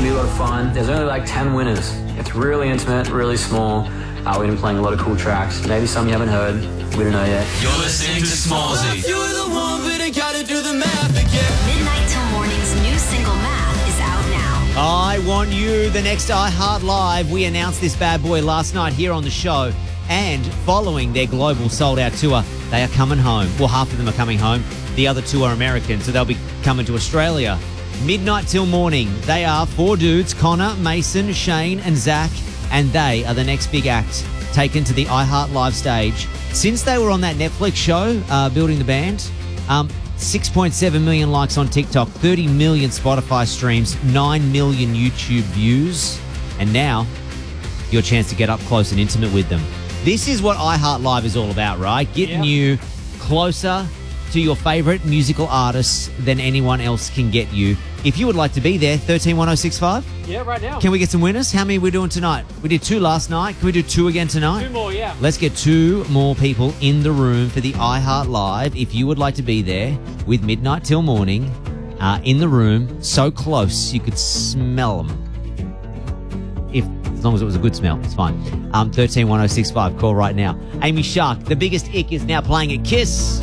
be a lot of fun. There's only like 10 winners. It's really intimate, really small. We've been playing a lot of cool tracks. Maybe some you haven't heard. We don't know yet. You're listening to Smallzy. You're the one, but I gotta do the math again. Midnight Till Morning's new single Math is out now. I Want You, the next iHeart Live. We announced this bad boy last night here on the show. And following their global sold-out tour, they are coming home. Well, half of them are coming home. The other two are American, so they'll be coming to Australia. Midnight Till Morning. They are 4 dudes, Connor, Mason, Shane and Zach. And they are the next big act taken to the iHeart Live stage. Since they were on that Netflix show, Building the Band, 6.7 million likes on TikTok, 30 million Spotify streams, 9 million YouTube views. And now, your chance to get up close and intimate with them. This is what iHeart Live is all about, right? Getting you closer to your favorite musical artists than anyone else can get you. If you would like to be there, 131065. Yeah, right now. Can we get some winners? How many are we doing tonight? We did 2 last night. Can we do 2 again tonight? 2 more, yeah. Let's get 2 more people in the room for the iHeart Live. If you would like to be there with Midnight Till Morning in the room, so close you could smell them. As long as it was a good smell, it's fine. 131065. Call right now. Amy Shark, The Biggest Ick, is now playing at Kiss.